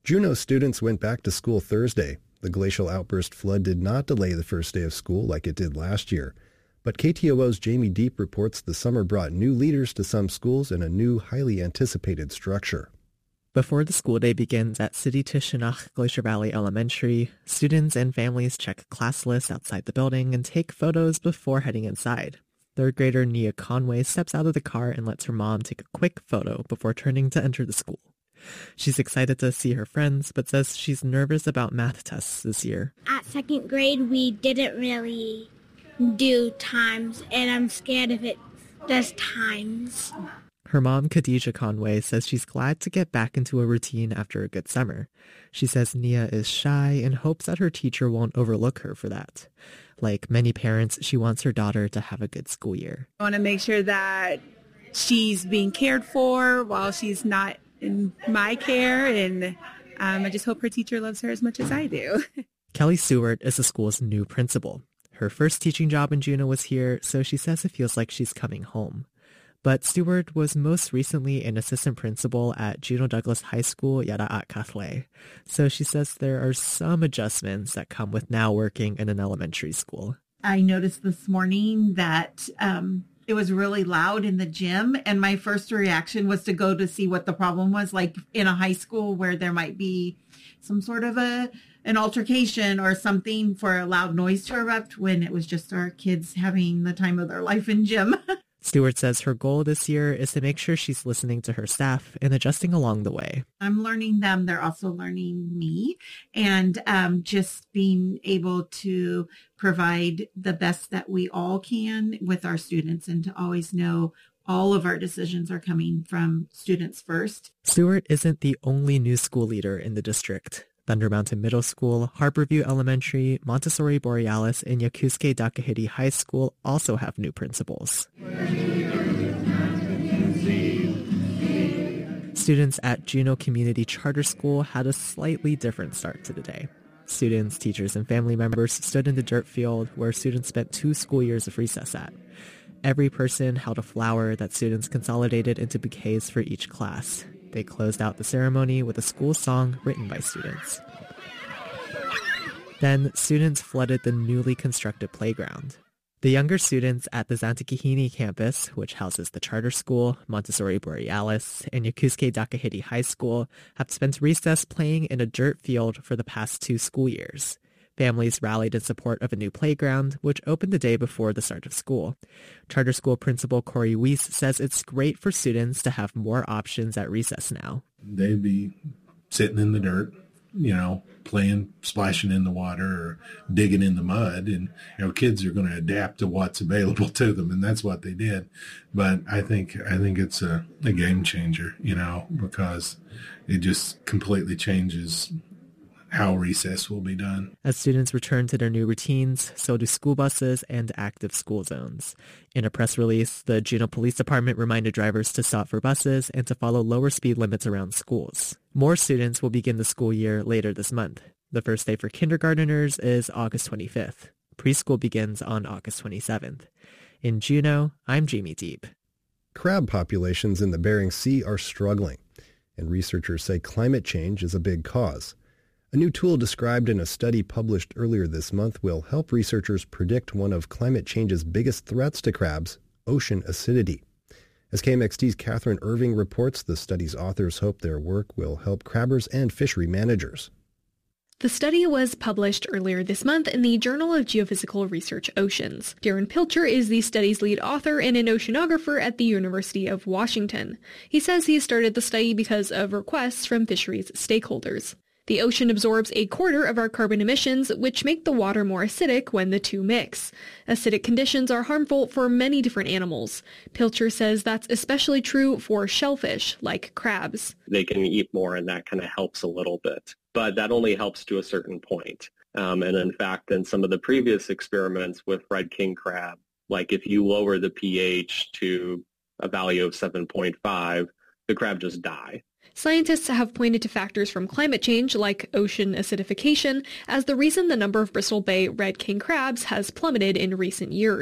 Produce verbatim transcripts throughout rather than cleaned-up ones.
Juneau students went back to school Thursday. The glacial outburst flood did not delay the first day of school like it did last year. But K T O O's Jamie Deep reports the summer brought new leaders to some schools and a new, highly anticipated structure. Before the school day begins at City Tishanach Glacier Valley Elementary, students and families check class lists outside the building and take photos before heading inside. Third grader Nia Conway steps out of the car and lets her mom take a quick photo before turning to enter the school. She's excited to see her friends, but says she's nervous about math tests this year. At second grade, we didn't really do times, and I'm scared if it does times. Her mom, Khadija Conway, says she's glad to get back into a routine after a good summer. She says Nia is shy and hopes that her teacher won't overlook her for that. Like many parents, she wants her daughter to have a good school year. I want to make sure that she's being cared for while she's not in my care, and um, I just hope her teacher loves her as much as I do. Kelly Stewart is the school's new principal. Her first teaching job in Juneau was here, so she says it feels like she's coming home. But Stewart was most recently an assistant principal at Juneau Douglas High School, Yara'at Kathle. So she says there are some adjustments that come with now working in an elementary school. I noticed this morning that um, it was really loud in the gym, and my first reaction was to go to see what the problem was, like in a high school where there might be some sort of a an altercation or something for a loud noise to erupt, when it was just our kids having the time of their life in gym. Stewart says her goal this year is to make sure she's listening to her staff and adjusting along the way. I'm learning them. They're also learning me, and um, just being able to provide the best that we all can with our students, and to always know all of our decisions are coming from students first. Stewart isn't the only new school leader in the district. Thunder Mountain Middle School, Harborview Elementary, Montessori Borealis, and Yakusuke Dakahiti High School also have new principals. Students at Juneau Community Charter School had a slightly different start to the day. Students, teachers, and family members stood in the dirt field where students spent two school years of recess at. Every person held a flower that students consolidated into bouquets for each class. They closed out the ceremony with a school song written by students. Then, students flooded the newly constructed playground. The younger students at the Xantakahini campus, which houses the charter school, Montessori Borealis, and Yakusuke Dakahiti High School, have spent recess playing in a dirt field for the past two school years. Families rallied in support of a new playground, which opened the day before the start of school. Charter school principal Corey Weiss says it's great for students to have more options at recess now. They'd be sitting in the dirt, you know, playing, splashing in the water or digging in the mud. And, you know, kids are going to adapt to what's available to them, and that's what they did. But I think I think it's a, a game changer, you know, because it just completely changes how recess will be done. As students return to their new routines, so do school buses and active school zones. In a press release, the Juneau Police Department reminded drivers to stop for buses and to follow lower speed limits around schools. More students will begin the school year later this month. The first day for kindergarteners is August twenty-fifth. Preschool begins on August twenty-seventh. In Juneau, I'm Jamie Deep. Crab populations in the Bering Sea are struggling, and researchers say climate change is a big cause. A new tool described in a study published earlier this month will help researchers predict one of climate change's biggest threats to crabs, ocean acidity. As K M X T's Catherine Irving reports, the study's authors hope their work will help crabbers and fishery managers. The study was published earlier this month in the Journal of Geophysical Research Oceans. Darren Pilcher is the study's lead author and an oceanographer at the University of Washington. He says he started the study because of requests from fisheries stakeholders. The ocean absorbs a quarter of our carbon emissions, which make the water more acidic when the two mix. Acidic conditions are harmful for many different animals. Pilcher says that's especially true for shellfish, like crabs. They can eat more, and that kind of helps a little bit. But that only helps to a certain point. Um, and in fact, in some of the previous experiments with red king crab, like if you lower the pH to a value of seven point five, the crab just die. Scientists have pointed to factors from climate change, like ocean acidification, as the reason the number of Bristol Bay red king crabs has plummeted in recent years.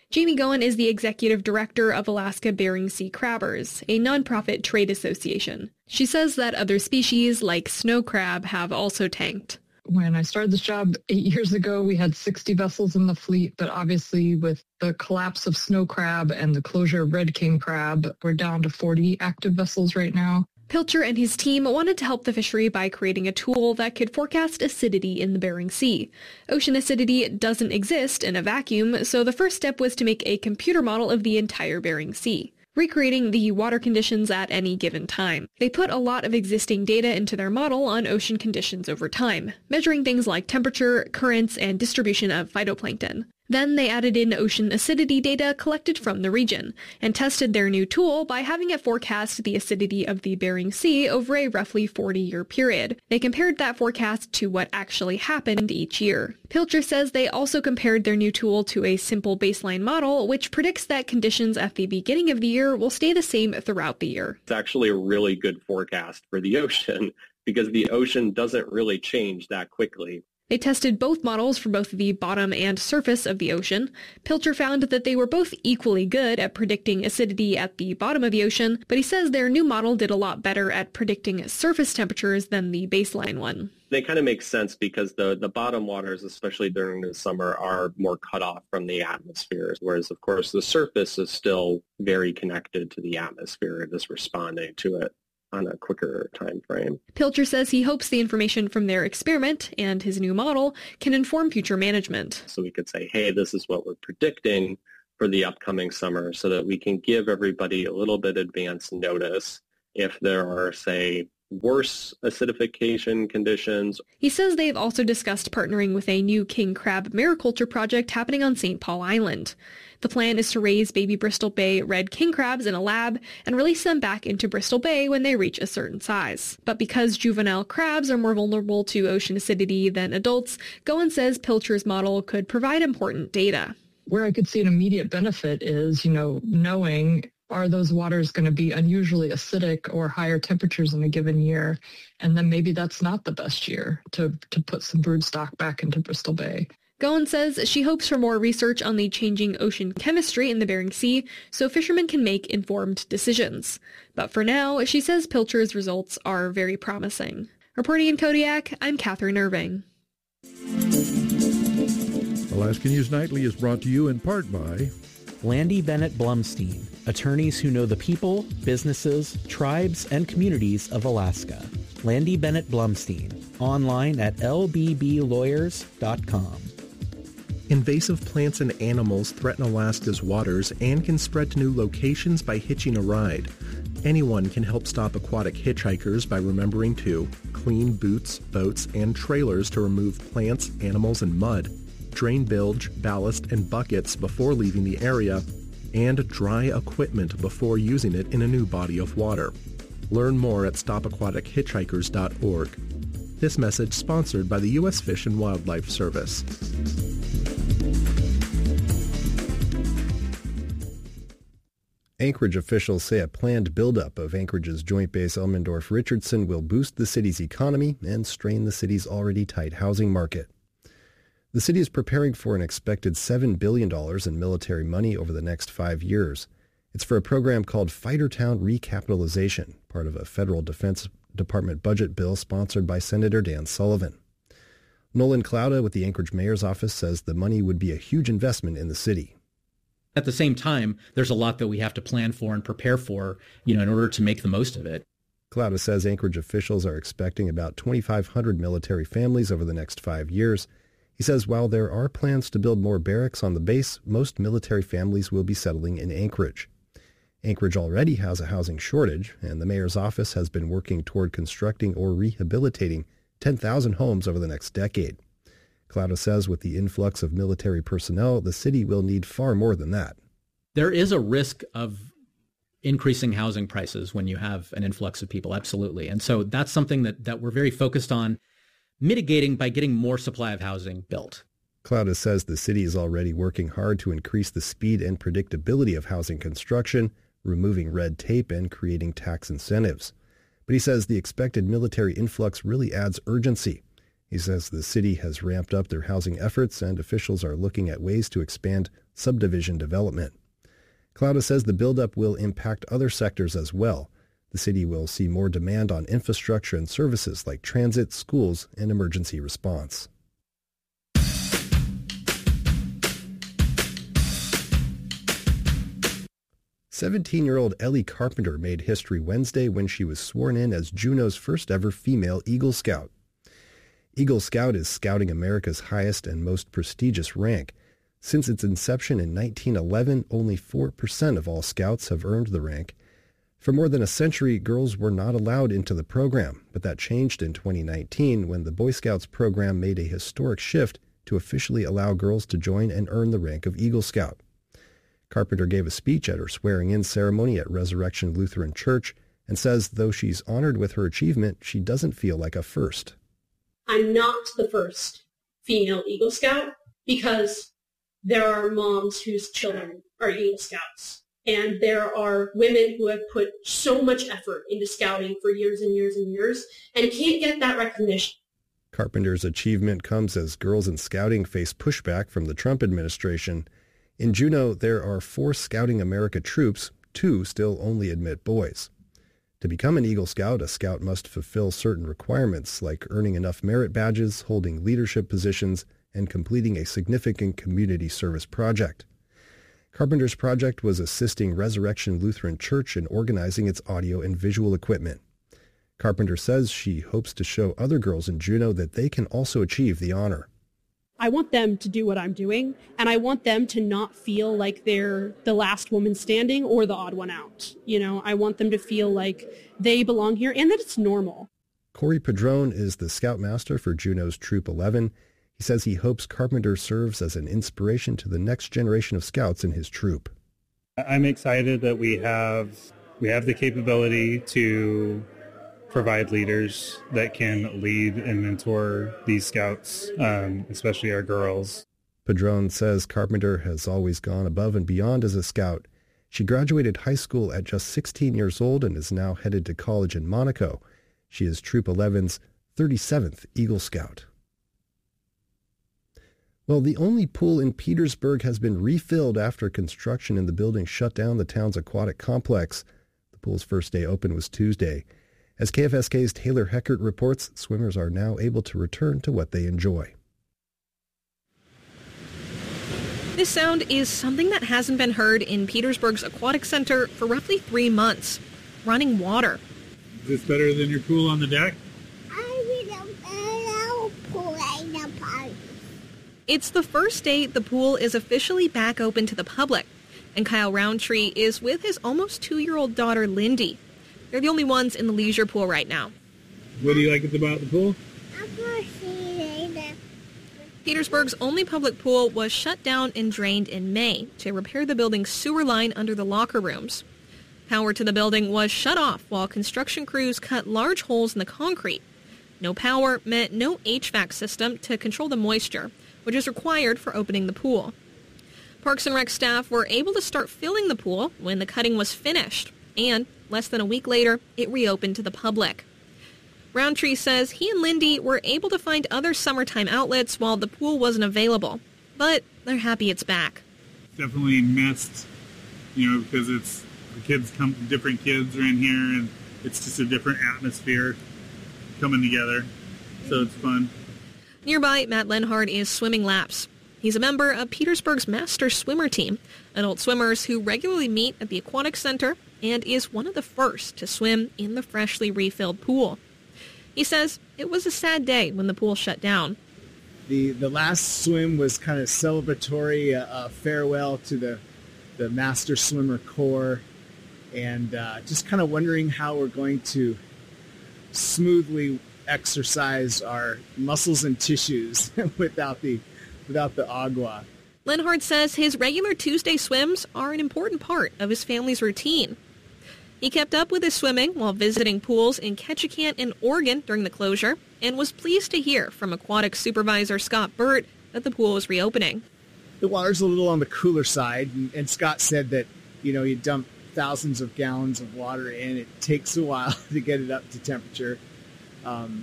Jamie Goen is the executive director of Alaska Bering Sea Crabbers, a nonprofit trade association. She says that other species, like snow crab, have also tanked. When I started this job eight years ago, we had sixty vessels in the fleet, but obviously with the collapse of snow crab and the closure of red king crab, we're down to forty active vessels right now. Pilcher and his team wanted to help the fishery by creating a tool that could forecast acidity in the Bering Sea. Ocean acidity doesn't exist in a vacuum, so the first step was to make a computer model of the entire Bering Sea, recreating the water conditions at any given time. They put a lot of existing data into their model on ocean conditions over time, measuring things like temperature, currents, and distribution of phytoplankton. Then they added in ocean acidity data collected from the region, and tested their new tool by having it forecast the acidity of the Bering Sea over a roughly forty-year period. They compared that forecast to what actually happened each year. Pilcher says they also compared their new tool to a simple baseline model, which predicts that conditions at the beginning of the year will stay the same throughout the year. It's actually a really good forecast for the ocean because the ocean doesn't really change that quickly. They tested both models for both the bottom and surface of the ocean. Pilcher found that they were both equally good at predicting acidity at the bottom of the ocean, but he says their new model did a lot better at predicting surface temperatures than the baseline one. They kind of make sense because the, the bottom waters, especially during the summer, are more cut off from the atmosphere, whereas, of course, the surface is still very connected to the atmosphere and is responding to it on a quicker time frame. Pilcher says he hopes the information from their experiment and his new model can inform future management. So we could say, hey, this is what we're predicting for the upcoming summer so that we can give everybody a little bit advance notice if there are, say, worse acidification conditions. He says they've also discussed partnering with a new king crab mariculture project happening on Saint Paul Island. The plan is to raise baby Bristol Bay red king crabs in a lab and release them back into Bristol Bay when they reach a certain size. But because juvenile crabs are more vulnerable to ocean acidity than adults, Goen says Pilcher's model could provide important data. Where I could see an immediate benefit is, you know, knowing are those waters going to be unusually acidic or higher temperatures in a given year? And then maybe that's not the best year to, to put some broodstock back into Bristol Bay. Goen says she hopes for more research on the changing ocean chemistry in the Bering Sea so fishermen can make informed decisions. But for now, she says Pilcher's results are very promising. Reporting in Kodiak, I'm Catherine Irving. Alaska News Nightly is brought to you in part by Landy Bennett Blumstein, attorneys who know the people, businesses, tribes, and communities of Alaska. Landy Bennett Blumstein, online at l b b lawyers dot com. Invasive plants and animals threaten Alaska's waters and can spread to new locations by hitching a ride. Anyone can help stop aquatic hitchhikers by remembering to clean boots, boats, and trailers to remove plants, animals, and mud, drain bilge, ballast, and buckets before leaving the area, and dry equipment before using it in a new body of water. Learn more at stop aquatic hitchhikers dot org. This message sponsored by the U S Fish and Wildlife Service. Anchorage officials say a planned buildup of Anchorage's Joint Base Elmendorf-Richardson will boost the city's economy and strain the city's already tight housing market. The city is preparing for an expected seven billion dollars in military money over the next five years. It's for a program called Fightertown Recapitalization, part of a federal Defense Department budget bill sponsored by Senator Dan Sullivan. Nolan Clouda with the Anchorage Mayor's Office says the money would be a huge investment in the city. At the same time, there's a lot that we have to plan for and prepare for, you know, in order to make the most of it. Clouda says Anchorage officials are expecting about twenty-five hundred military families over the next five years. He says while there are plans to build more barracks on the base, most military families will be settling in Anchorage. Anchorage already has a housing shortage, and the mayor's office has been working toward constructing or rehabilitating ten thousand homes over the next decade. Clouda says with the influx of military personnel, the city will need far more than that. There is a risk of increasing housing prices when you have an influx of people, absolutely. And so that's something that, that we're very focused on mitigating by getting more supply of housing built. Clouda says the city is already working hard to increase the speed and predictability of housing construction, removing red tape and creating tax incentives. But he says the expected military influx really adds urgency. He says the city has ramped up their housing efforts and officials are looking at ways to expand subdivision development. Klauda says the buildup will impact other sectors as well. The city will see more demand on infrastructure and services like transit, schools, and emergency response. seventeen-year-old Ellie Carpenter made history Wednesday when she was sworn in as Juneau's first ever female Eagle Scout. Eagle Scout is Scouting America's highest and most prestigious rank. Since its inception in nineteen eleven, only four percent of all Scouts have earned the rank. For more than a century, girls were not allowed into the program, but that changed in twenty nineteen when the Boy Scouts program made a historic shift to officially allow girls to join and earn the rank of Eagle Scout. Carpenter gave a speech at her swearing-in ceremony at Resurrection Lutheran Church and says though she's honored with her achievement, she doesn't feel like a first. I'm not the first female Eagle Scout because there are moms whose children are Eagle Scouts. And there are women who have put so much effort into scouting for years and years and years and can't get that recognition. Carpenter's achievement comes as girls in scouting face pushback from the Trump administration. In Juneau, there are four Scouting America troops. Two still only admit boys. To become an Eagle Scout, a scout must fulfill certain requirements like earning enough merit badges, holding leadership positions, and completing a significant community service project. Carpenter's project was assisting Resurrection Lutheran Church in organizing its audio and visual equipment. Carpenter says she hopes to show other girls in Juneau that they can also achieve the honor. I want them to do what I'm doing, and I want them to not feel like they're the last woman standing or the odd one out. You know, I want them to feel like they belong here and that it's normal. Corey Padron is the Scoutmaster for Juneau's Troop eleven. He says he hopes Carpenter serves as an inspiration to the next generation of Scouts in his troop. I'm excited that we have we have the capability to provide leaders that can lead and mentor these Scouts, um, especially our girls. Padron says Carpenter has always gone above and beyond as a Scout. She graduated high school at just sixteen years old and is now headed to college in Monaco. She is Troop eleven's thirty-seventh Eagle Scout. Well, the only pool in Petersburg has been refilled after construction in the building shut down the town's aquatic complex. The pool's first day open was Tuesday. As K F S K's Taylor Heckert reports, swimmers are now able to return to what they enjoy. This sound is something that hasn't been heard in Petersburg's aquatic center for roughly three months. Running water. Is this better than your pool on the deck? It's the first day the pool is officially back open to the public, and Kyle Roundtree is with his almost two-year-old daughter, Lindy. They're the only ones in the leisure pool right now. What do you like about the pool? Petersburg's only public pool was shut down and drained in May to repair the building's sewer line under the locker rooms. Power to the building was shut off while construction crews cut large holes in the concrete. No power meant no H V A C system to control the moisture, which is required for opening the pool. Parks and Rec staff were able to start filling the pool when the cutting was finished, and less than a week later, it reopened to the public. Roundtree says he and Lindy were able to find other summertime outlets while the pool wasn't available, but they're happy it's back. Definitely missed, you know, because it's the kids come, different kids are in here, and it's just a different atmosphere coming together, so it's fun. Nearby, Matt Lenhard is swimming laps. He's a member of Petersburg's master swimmer team, adult swimmers who regularly meet at the aquatic center, and is one of the first to swim in the freshly refilled pool. He says it was a sad day when the pool shut down. The the last swim was kind of celebratory, a, a farewell to the, the master swimmer corps, and uh, just kind of wondering how we're going to smoothly exercise our muscles and tissues without the without the agua. Lenhard says his regular Tuesday swims are an important part of his family's routine. He kept up with his swimming while visiting pools in Ketchikan and Oregon during the closure, and was pleased to hear from aquatic supervisor Scott Burt that the pool was reopening. The water's a little on the cooler side, and, and Scott said that, you know, you dump thousands of gallons of water in. It takes a while to get it up to temperature. Um,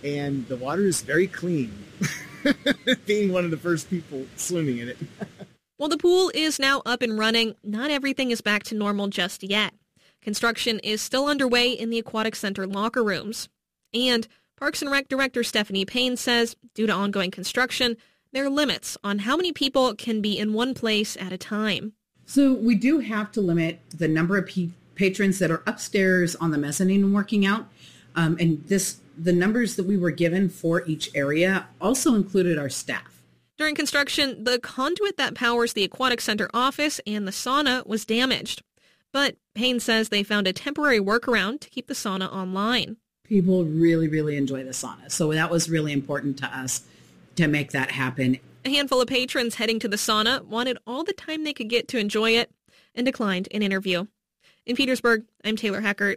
and the water is very clean, being one of the first people swimming in it. While the pool is now up and running, not everything is back to normal just yet. Construction is still underway in the Aquatic Center locker rooms. And Parks and Rec Director Stephanie Payne says, due to ongoing construction, there are limits on how many people can be in one place at a time. So we do have to limit the number of pe- patrons that are upstairs on the mezzanine working out. Um, and this, the numbers that we were given for each area also included our staff. During construction, the conduit that powers the Aquatic Center office and the sauna was damaged. But Payne says they found a temporary workaround to keep the sauna online. People really, really enjoy the sauna. So that was really important to us to make that happen. A handful of patrons heading to the sauna wanted all the time they could get to enjoy it and declined an interview. In Petersburg, I'm Taylor Heckert.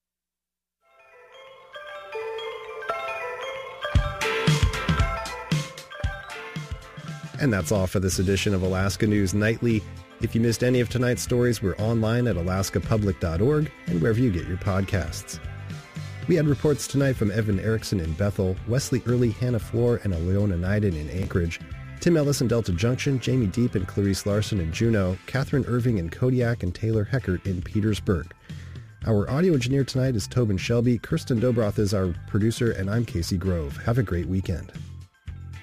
And that's all for this edition of Alaska News Nightly. If you missed any of tonight's stories, we're online at alaska public dot org and wherever you get your podcasts. We had reports tonight from Evan Erickson in Bethel, Wesley Early, Hannah Floor, and Aleona Nyden in Anchorage, Tim Ellis in Delta Junction, Jamie Deep and Clarice Larson in Juneau, Catherine Irving in Kodiak, and Taylor Heckert in Petersburg. Our audio engineer tonight is Tobin Shelby, Kirsten Dobroth is our producer, and I'm Casey Grove. Have a great weekend.